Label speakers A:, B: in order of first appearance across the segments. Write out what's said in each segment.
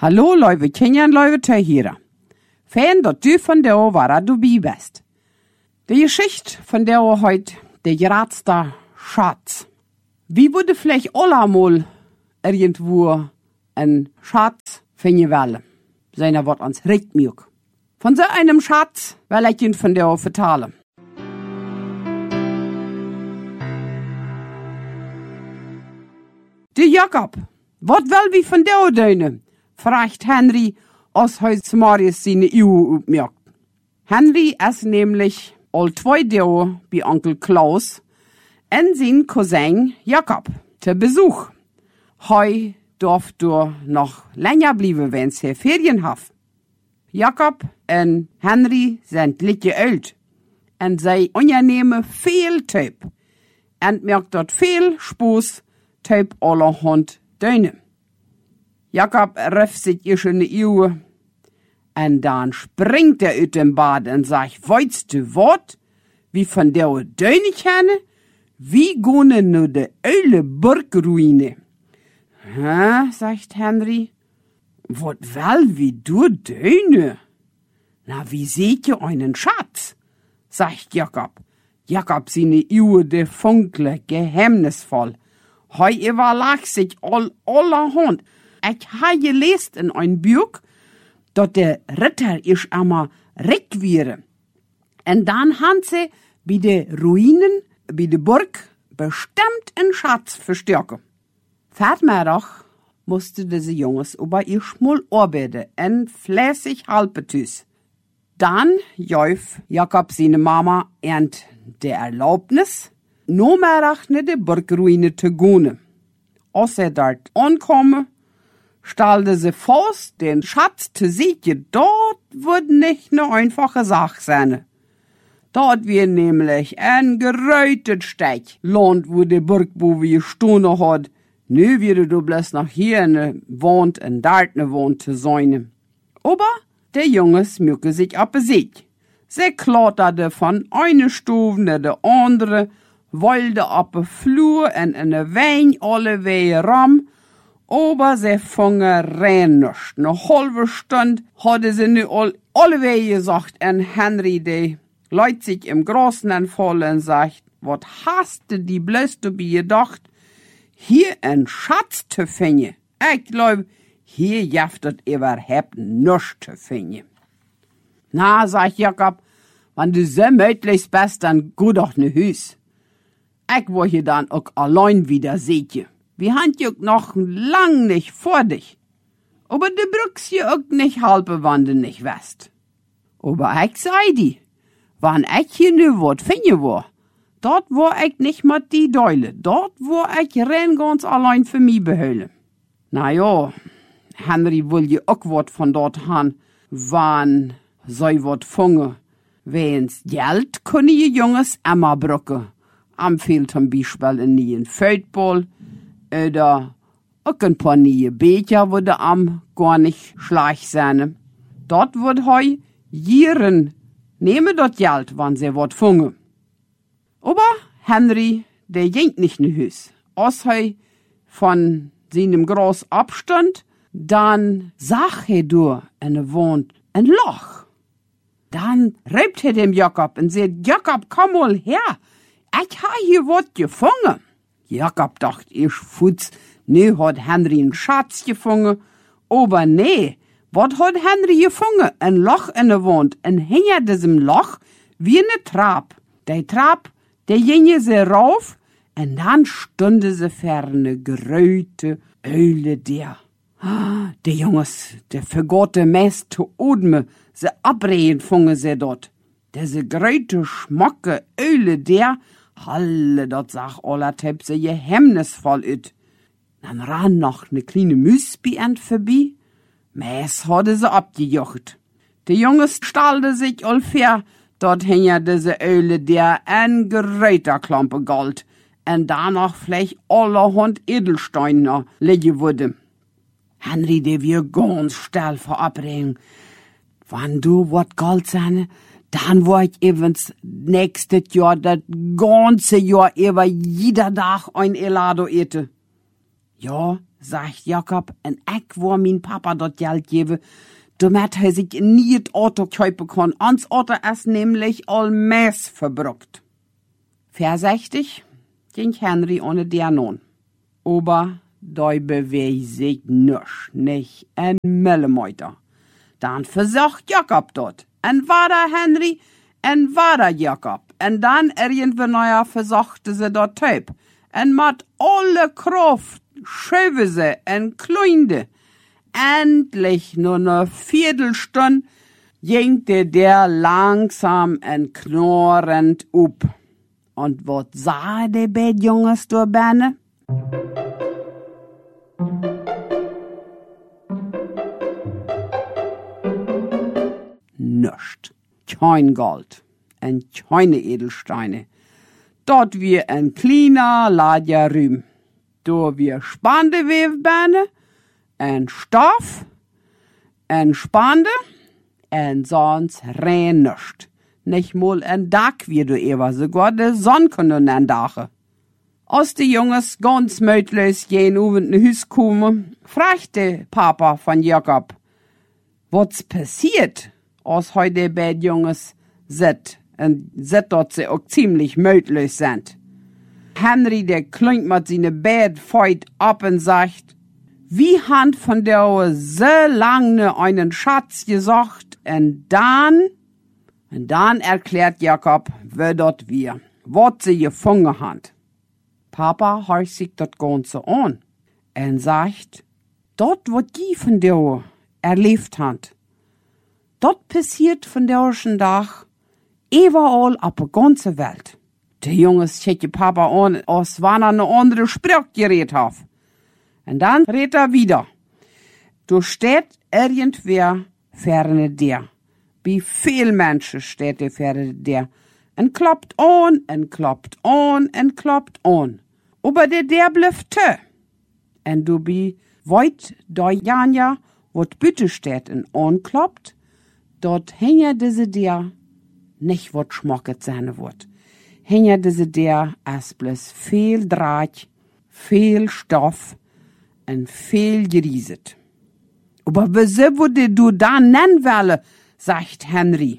A: Hallo, Leuwe Kinjan, Leuwe Tehira. Fan, dat du von der war du bi bist. Die Geschichte von der heut, der geratste Schatz. Wie würde vielleicht allemal irgendwo ein Schatz finden wollen? Seiner Wort ans Richtmück. Von so einem Schatz will ich ihn von der vertalen. Der Jakob, wat will wie von der döne? Fragt Henry, als heute Marius seine Uhr aufmerkt. Henry ist nämlich all 2 Jahre bei Onkel Klaus und sein Cousin Jakob zu Besuch. Heu darf du noch länger bleiben, wenn sie Ferien haben. Jakob und Henry sind licke alt und sie unternehmen viel Typ und merkt dort viel Spaß Typ allerhand Döne. Jakob riff sich ihr schöne Uhr und dann springt er aus dem Bad und sagt, weißt du wat, wie von der Döne kenne? Wie gone nu de öle Burgruine? Hä, sagt Henry. Wat wel wie du Döne? Na, wie seht ihr einen Schatz? Sagt Jakob. Jakob seine Uhr de funkle, geheimnisvoll. Heu überlag sich allerhand. Ich ha gelesen in ein Buch, dat der Ritter isch einmal rick wäre. Und dann han sie bei de Ruinen, bei de Burg, bestimmt einen Schatz verstärken. Vatermittag musste diese Jungs über ihr Schmull arbeiten und fleißig halbetüs. Dann jäuf Jakob seine Mama ernt der Erlaubnis, no Mittag ne de Burgruine zu gehen. Als er dort ankomme, stellte sie fest, den Schatz zu sehen, dort wird nicht ne einfache Sache sein. Dort wir nämlich ein geräutet Steg, Land, wo die Burgbuwe gestohlen hat. Nu würde du bloß noch hier ne Wand und dort ne Wand zu sein. Aber der Jungs mücke sich ab sich. Sie klatterte von einer Stufe ne de andere, wollte ab de Flur und in de Wein alle Wege ram, aber sie fangen rein nicht. Ne halbe Stunde hatte sie nu alle Wege gesagt, und Henry, der leut sich im Großen anfallen und sagt, wat hast du die bloß dabei gedacht, hier ein Schatz zu finden? Ich glaub, hier jaftet überhaupt nichts zu finden. Na, sagt Jakob, wenn du so möglich bist, dann geh doch ne Hüs. Ich will hier dann auch allein wieder sehen. Wir haben ja noch lang nicht vor dich. Aber du brückst ja auch nicht halbe Wande nicht west. Aber ich sei die, wann ich hier ne wat finden war, dort war ich nicht mit die Deule, dort war ich rein ganz allein für mich behöle. Na ja, Henry will ja auch wat von dort han, wann sei wat funge. Wenn's Geld können die Jungs immer brücke. Am fehlt zum Beispiel in nie Feldball, oder auch ein paar neue Becher würde am gar nicht schlecht sein. Dort wird heu jieren, nehme dort Geld, wann sie wat funge. Aber Henry, der ging nicht in Hüs. Als he von seinem Groß abstand, dann sah he durch eine Wand ein Loch. Dann reibt he dem Jakob und sagt, Jakob, komm mal her, ich ha hier wat gefangen. Jakob dacht ich, Futz, ne hat Henry einen Schatz gefangen. Aber nee, wat hat Henry gefangen? Ein Loch in der Wand. Und hinter diesem Loch wie ne Trab. Der Trab, der ging sie rauf, und dann stunde sie ferne geröte Öle der. Die Jungs, der vergotte Mess zu Odme, sie abreden fangen sie dort. Diese gröte Schmocke Öle der, halle, dort sag aller Tepp se geheimnisvoll üt. Dann ran noch ne kleine Müsbi-Ent vorbei. Mäß hatte sie abgejocht. Die Jungs stahlte sich allfair, dort hing diese Öle der ein geräter Klampe Gold, und danach vielleicht allerhand Edelsteine lege wurde. Henry, der wir ganz still vor Abreden. Wann du wat Gold sein, dann war ich evens nächstes Jahr, das ganze Jahr über jeder Tag ein Elado ete. Ja, sagt Jakob, en ich wo mein Papa dort Geld gebe, damit er sich nie das Auto kaufen kann. Ans Auto ist nämlich all Mess verbruckt. Vorsichtig ging Henry ohne der nun. Aber da bewegt sich nicht ein Millimeter. Dann versucht Jakob dort. En war da Henry, en war da Jakob. En dann irgendwann versuchte sie dort Typ. En mit alle Kraft schöve sie en kleinde. Endlich nur eine Viertelstunde jengte der langsam en knorrend up. Und was sah die beiden Jungs da benne? Nischt. Kein Gold. En keine Edelsteine. Dort wir en kleiner Ladja Rühm. Do wir Spandewebene, en Stoff, en Spande, en sonst rein nischt. Nicht mal en Dach wie du ewer, sogar de Sonn können en Dache. Als die Jungs ganz mötlich jen uwen ne Hüs kommen, fragte Papa von Jakob, what's passiert, als heute beid Jungs sit, en sit dort sie auch ziemlich mötlich sind. Henry, der klingt mit seine Bett feit ab und sagt, wie han von der so lange einen Schatz gesucht, und dann erklärt Jakob, wer dort wir, wat sie gefangen hat. Papa horcht sich dort Ganze an und sagt, dort wat die von der erlebt hat, dort passiert von der ersten Tag überall auf der ganzen Welt. Die Jungs checken Papa an, als wann er eine andere Sprache geredet hat. Und dann redet er wieder. Du steht irgendwer ferne dir. Wie viel Menschen steht der ferne dir. Und kloppt an, und kloppt an, und kloppt an. Aber der blüfft te. Und du bi weit da Janja, wat bitte steht und ankloppt, dort hänge diese dir nicht wat schmocket seine Wort. Hänge diese der as bloß viel Draht, viel Stoff und viel gerieset. Aber wieso würde du da nennen wollen, sagt Henry.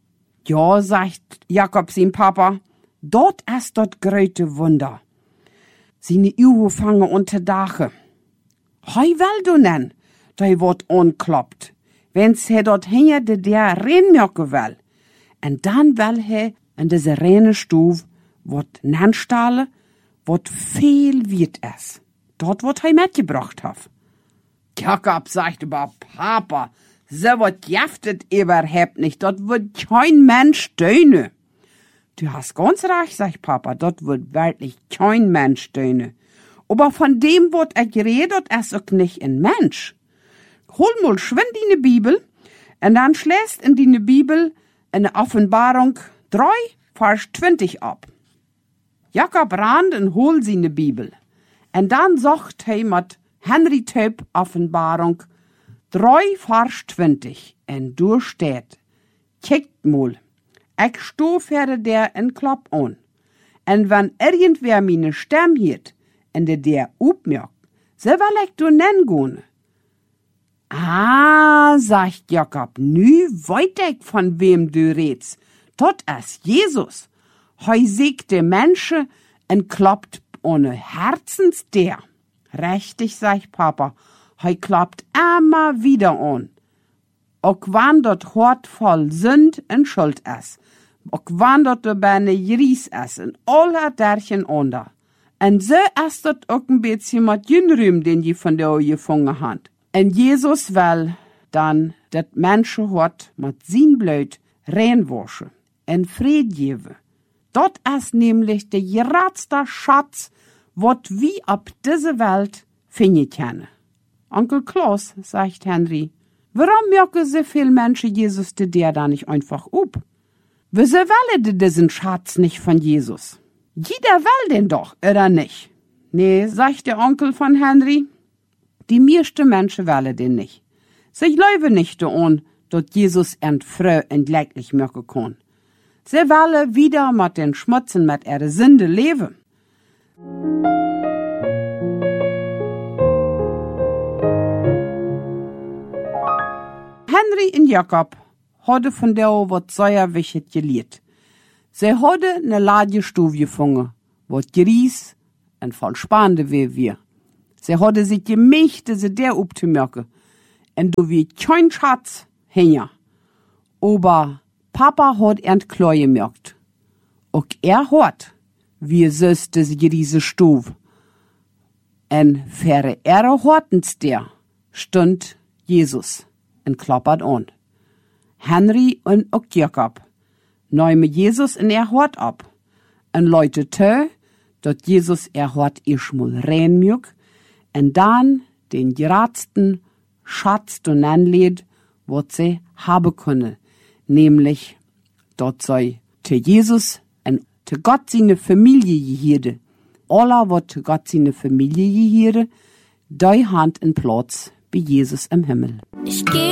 A: Ja, sagt Jakob sein Papa, dort ist dort gröte Wunder. Seine Uhu fangen unter Dache. Hei will du nennen, da wird ankloppt. Wenn's he dort hänge, der reinmerken will. Und dann will he in diese reine Stube, wat Nannstahle, wat viel wird es. Dort wat he mitgebracht hat. Jakob sagt über Papa, so wat jaftet überhaupt nicht, dort wird kein Mensch stöhne. Du hast ganz recht, sagt Papa, dort wird wirklich kein Mensch stöhne. Aber von dem wird geredet, ist auch nicht ein Mensch. Hol mal schwind in die Bibel, und dann schläst in die Bibel in der Offenbarung 3, Vers 20 ab. Jakob rannt und holt seine Bibel. Und dann sagt er mit Henry Töp Offenbarung 3, Vers 20. Und du steht, kickt mal, ich sto für der en Klopp an. Und wenn irgendwer meine Stimme hiert, und der upmerkt, so will ich du nennen gehen. Ah, sagt Jakob, nu weit ich von wem du redst. Dort ist Jesus. Hei siegt de Menschen en kloppt ohne Herzens der. Richtig, sagt Papa, hei kloppt immer wieder an. Auch wann dort Hort voll Sünd en Schuld ist. Auch wann dort de Beine Gries ist en aller derchen under. En so ist dort auch ein bisschen mit Jünrüm, den die von der gefangen hat. En Jesus will dann dat Menschenhort mit sin Blut reinwaschen en Fried geben. Dort ist nämlich der geratste Schatz, wat wie ab diese Welt finden können. Onkel Klaus, sagt Henry, warum merken so viele Menschen Jesus der da nicht einfach up? Wieso wollen die diesen Schatz nicht von Jesus? Jeder will den doch, oder nicht? Nee, sagt der Onkel von Henry, die meisten Menschen wollen den nicht. Sie glauben nicht daran, dass Jesus und Frau entgleich merken kann. Sie wollen wieder mit den Schmutzen mit ihrer Sünde leben. Henry en Jakob hadden van der wat sehr wichtig geleerd. Zij hadden ne laadjestoef gevangen, wat gries en voll spannend weer. Zij hadden zich gemächt, ze der op te merken. En du wie kein Schatz hängen. Aber Papa hat klar gemerkt. Auch hat, wie süß das griese Stuf. En verre hortens der, stund Jesus en klappert an. Henry und auch Jakob neume Jesus in hort ab. En Leute dat Jesus hort ischmul rein mög, en dan den geratsten Schatz du anlädt, wat sie haben können, nämlich dort sei te Jesus en te Gott seine Familie gehirde. Alla wat te Gott seine Familie gehirde, die Hand in Platz bei Jesus im Himmel.